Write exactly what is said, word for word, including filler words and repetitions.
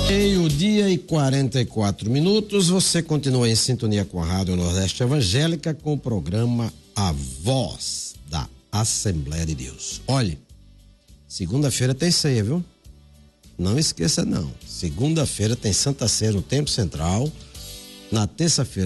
Meio-dia e quarenta e quatro minutos, você continua em sintonia com a Rádio Nordeste Evangélica com o programa A Voz da Assembleia de Deus. Olhe, segunda-feira tem ceia, viu? Não esqueça não, segunda-feira tem Santa Ceia no Tempo Central, na terça-feira